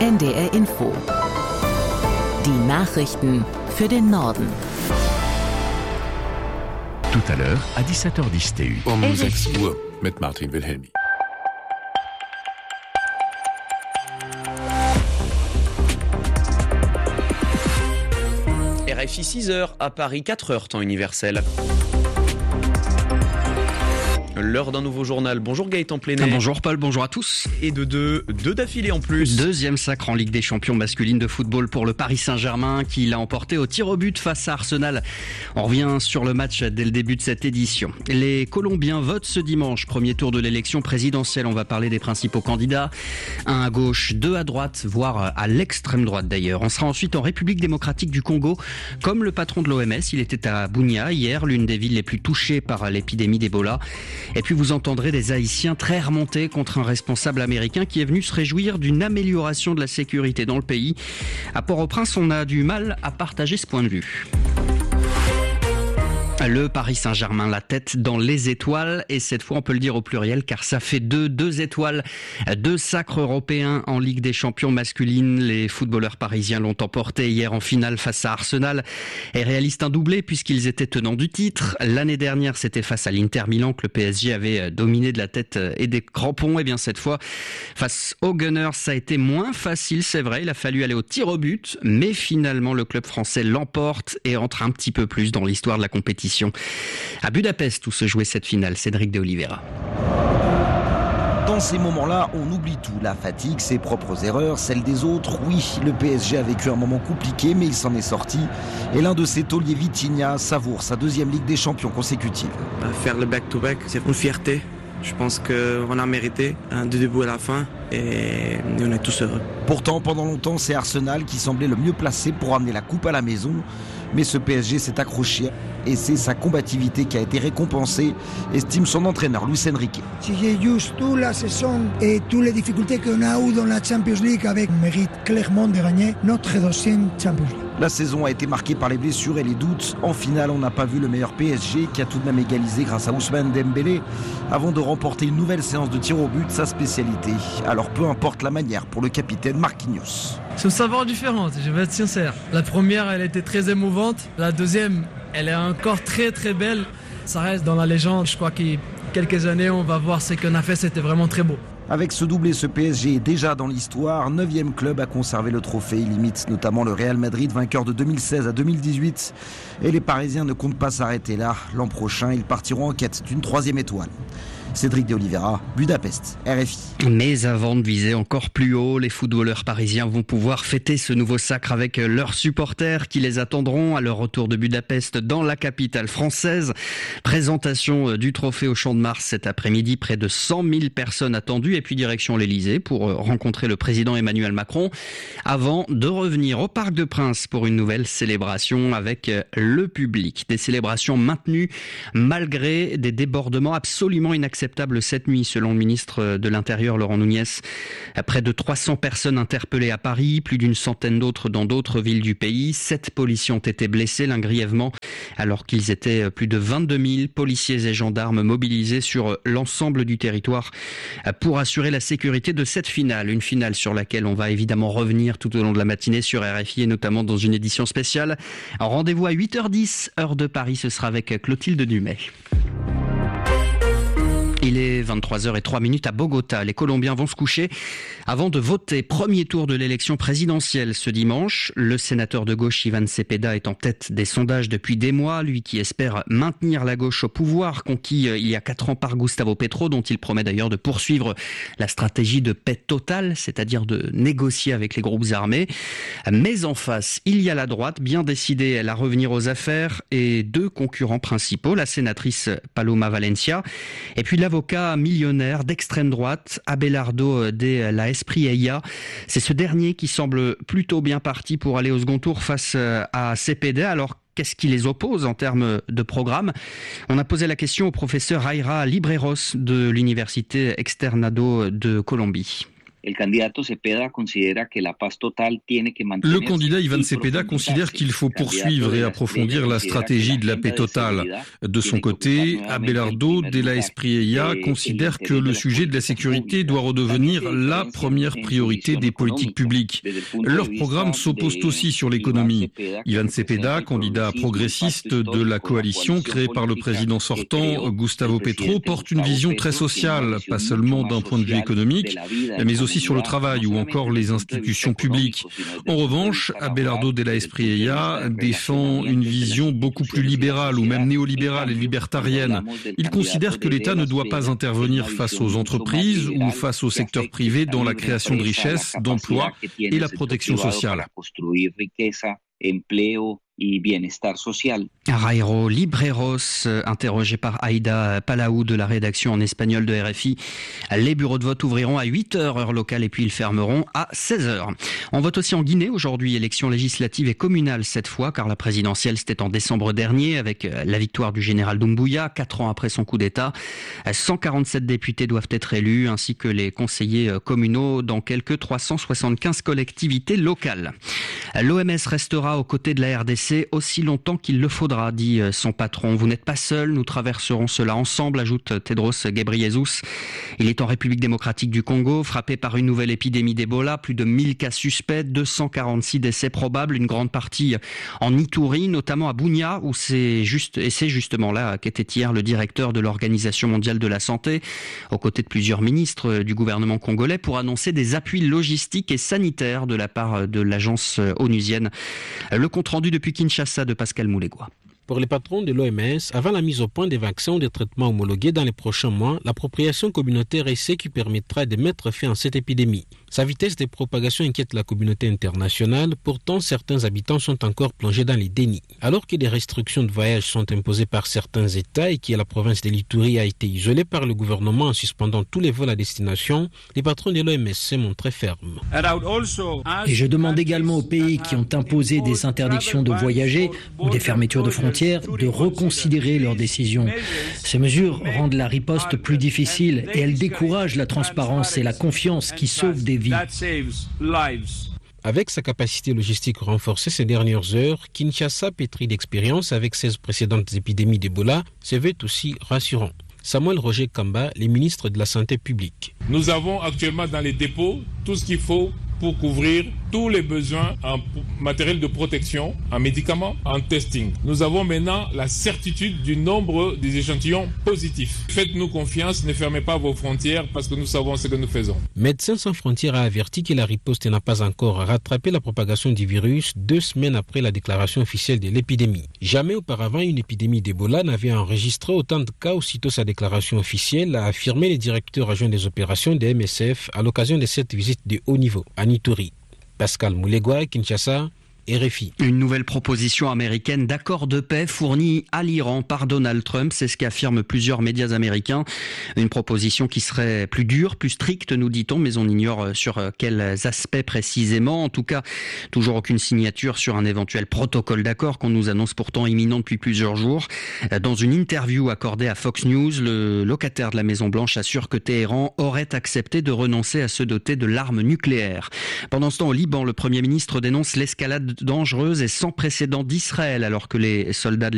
NDR Info. Die Nachrichten für den Norden. Tout à l'heure, à 17h10 TU. Um 6 Uhr mit Martin Wilhelmi. RFI 6h, à Paris 4h, temps universel. L'heure d'un nouveau journal. Bonjour Gaëtan Plénet. Bonjour Paul, bonjour à tous. Et deux d'affilée en plus. Deuxième sacre en Ligue des Champions masculine de football pour le Paris Saint-Germain qui l'a emporté au tir au but face à Arsenal. On revient sur le match dès le début de cette édition. Les Colombiens votent ce dimanche, premier tour de l'élection présidentielle. On va parler des principaux candidats. Un à gauche, deux à droite, voire à l'extrême droite d'ailleurs. On sera ensuite en République démocratique du Congo. Comme le patron de l'OMS, il était à Bunia hier, l'une des villes les plus touchées par l'épidémie d'Ebola. Et puis vous entendrez des Haïtiens très remontés contre un responsable américain qui est venu se réjouir d'une amélioration de la sécurité dans le pays. À Port-au-Prince, on a du mal à partager ce point de vue. Le Paris Saint-Germain, la tête dans les étoiles, et cette fois on peut le dire au pluriel car ça fait deux étoiles, deux sacres européens en Ligue des Champions masculine. Les footballeurs parisiens l'ont emporté hier en finale face à Arsenal et réalisent un doublé puisqu'ils étaient tenants du titre. L'année dernière c'était face à l'Inter Milan que le PSG avait dominé de la tête et des crampons. Et bien cette fois face aux Gunners ça a été moins facile, c'est vrai, il a fallu aller au tir au but, mais finalement le club français l'emporte et entre un petit peu plus dans l'histoire de la compétition. À Budapest où se jouait cette finale, Cédric de Oliveira. Dans ces moments-là, on oublie tout. La fatigue, ses propres erreurs, celles des autres. Oui, le PSG a vécu un moment compliqué, mais il s'en est sorti. Et l'un de ses tauliers, Vitinha, savoure sa deuxième Ligue des Champions consécutive. Faire le back-to-back, c'est une fierté. Je pense qu'on a mérité du début à la fin et on est tous heureux. Pourtant, pendant longtemps, c'est Arsenal qui semblait le mieux placé pour ramener la coupe à la maison. Mais ce PSG s'est accroché et c'est sa combativité qui a été récompensée, estime son entraîneur Luis Enrique. Si j'ai juste toute la saison et toutes les difficultés qu'on a eues dans la Champions League avec mérite clairement de gagner notre deuxième Champions League. La saison a été marquée par les blessures et les doutes. En finale, on n'a pas vu le meilleur PSG qui a tout de même égalisé grâce à Ousmane Dembélé avant de remporter une nouvelle séance de tir au but, sa spécialité. Alors peu importe la manière pour le capitaine Marquinhos. C'est une saveur différente, je vais être sincère. La première, elle était très émouvante. La deuxième, elle est encore très très belle. Ça reste dans la légende. Je crois qu'il quelques années, on va voir ce qu'on a fait. C'était vraiment très beau. Avec ce doublé, ce PSG est déjà dans l'histoire. 9e club à conserver le trophée. Il limite notamment le Real Madrid, vainqueur de 2016 à 2018. Et les Parisiens ne comptent pas s'arrêter là. L'an prochain, ils partiront en quête d'une 3e étoile. Cédric de Oliveira, Budapest, RFI. Mais avant de viser encore plus haut, les footballeurs parisiens vont pouvoir fêter ce nouveau sacre avec leurs supporters qui les attendront à leur retour de Budapest dans la capitale française. Présentation du trophée au Champ de Mars cet après-midi, près de 100 000 personnes attendues et puis direction l'Elysée pour rencontrer le président Emmanuel Macron avant de revenir au Parc de Princes pour une nouvelle célébration avec le public. Des célébrations maintenues malgré des débordements absolument inacceptables cette nuit, selon le ministre de l'Intérieur, Laurent Nunez. Près de 300 personnes interpellées à Paris, plus d'une centaine d'autres dans d'autres villes du pays. 7 policiers ont été blessés, l'un grièvement, alors qu'ils étaient plus de 22 000 policiers et gendarmes mobilisés sur l'ensemble du territoire pour assurer la sécurité de cette finale. Une finale sur laquelle on va évidemment revenir tout au long de la matinée sur RFI et notamment dans une édition spéciale. Rendez-vous à 8h10, heure de Paris, ce sera avec Clotilde Dumais. Il est 23h03 à Bogota. Les Colombiens vont se coucher avant de voter. Premier tour de l'élection présidentielle ce dimanche. Le sénateur de gauche Iván Cepeda est en tête des sondages depuis des mois. Lui qui espère maintenir la gauche au pouvoir, conquis il y a 4 ans par Gustavo Petro, dont il promet d'ailleurs de poursuivre la stratégie de paix totale, c'est-à-dire de négocier avec les groupes armés. Mais en face, il y a la droite, bien décidée à revenir aux affaires, et 2 concurrents principaux, la sénatrice Paloma Valencia, et puis l'avocat millionnaire d'extrême droite, Abelardo de la Espriella. C'est ce dernier qui semble plutôt bien parti pour aller au second tour face à Cepeda. Alors, qu'est-ce qui les oppose en termes de programme ? On a posé la question au professeur Aira Libreros de l'université Externado de Colombie. Le candidat Ivan Cepeda considère qu'il faut poursuivre et approfondir la stratégie de la paix totale. De son côté, Abelardo de la Espriella considère que le sujet de la sécurité doit redevenir la première priorité des politiques publiques. Leurs programmes s'opposent aussi sur l'économie. Ivan Cepeda, candidat progressiste de la coalition créée par le président sortant Gustavo Petro, porte une vision très sociale, pas seulement d'un point de vue économique, mais aussi sur le travail ou encore les institutions publiques. En revanche, Abelardo de la Espriella défend une vision beaucoup plus libérale ou même néolibérale et libertarienne. Il considère que l'État ne doit pas intervenir face aux entreprises ou face au secteur privé dans la création de richesses, d'emplois et la protection sociale. Jairo Libreros, interrogé par Aïda Palau de la rédaction en espagnol de RFI. Les bureaux de vote ouvriront à 8h heure locale et puis ils fermeront à 16h. On vote aussi en Guinée aujourd'hui, élection législative et communale cette fois, car la présidentielle c'était en décembre dernier avec la victoire du général Doumbouya, 4 ans après son coup d'État. 147 députés doivent être élus, ainsi que les conseillers communaux dans quelques 375 collectivités locales. L'OMS restera aux côtés de la RDC aussi longtemps qu'il le faudra, dit son patron. Vous n'êtes pas seul, nous traverserons cela ensemble, ajoute Tedros Ghebreyesus. Il est en République démocratique du Congo, frappé par une nouvelle épidémie d'Ebola, plus de 1000 cas suspects, 246 décès probables, une grande partie en Ituri, notamment à Bunia, où c'est justement là qu'était hier le directeur de l'Organisation mondiale de la santé, aux côtés de plusieurs ministres du gouvernement congolais, pour annoncer des appuis logistiques et sanitaires de la part de l'agence onusienne. Le compte-rendu depuis Kinshasa de Pascal Moulegua. Pour les patrons de l'OMS, avant la mise au point des vaccins ou des traitements homologués dans les prochains mois, l'appropriation communautaire est ce qui permettra de mettre fin à cette épidémie. Sa vitesse de propagation inquiète la communauté internationale, pourtant certains habitants sont encore plongés dans les dénis. Alors que des restrictions de voyage sont imposées par certains États et que la province de l'Ituri a été isolée par le gouvernement en suspendant tous les vols à destination, les patrons de l'OMS se montraient fermes. Et je demande également aux pays qui ont imposé des interdictions de voyager ou des fermetures de frontières de reconsidérer leurs décisions. Ces mesures rendent la riposte plus difficile et elles découragent la transparence et la confiance qui sauvent des vies. Avec sa capacité logistique renforcée ces dernières heures, Kinshasa, pétri d'expérience avec 16 précédentes épidémies d'Ebola, se veut aussi rassurant. Samuel Roger Kamba, le ministre de la Santé publique. Nous avons actuellement dans les dépôts tout ce qu'il faut pour couvrir tous les besoins en matériel de protection, en médicaments, en testing. Nous avons maintenant la certitude du nombre des échantillons positifs. Faites-nous confiance, ne fermez pas vos frontières parce que nous savons ce que nous faisons. Médecins sans frontières a averti que la riposte n'a pas encore rattrapé la propagation du virus 2 semaines après la déclaration officielle de l'épidémie. Jamais auparavant une épidémie d'Ebola n'avait enregistré autant de cas aussitôt sa déclaration officielle, a affirmé le directeur adjoint des opérations de MSF à l'occasion de cette visite de haut niveau à Ituri. Pascal Moulegua, Kinshasa, RFI. Une nouvelle proposition américaine d'accord de paix fournie à l'Iran par Donald Trump, c'est ce qu'affirment plusieurs médias américains. Une proposition qui serait plus dure, plus stricte, nous dit-on, mais on ignore sur quels aspects précisément. En tout cas, toujours aucune signature sur un éventuel protocole d'accord qu'on nous annonce pourtant imminent depuis plusieurs jours. Dans une interview accordée à Fox News, le locataire de la Maison-Blanche assure que Téhéran aurait accepté de renoncer à se doter de l'arme nucléaire. Pendant ce temps, au Liban, le Premier ministre dénonce l'escalade dangereuse et sans précédent d'Israël alors que les soldats de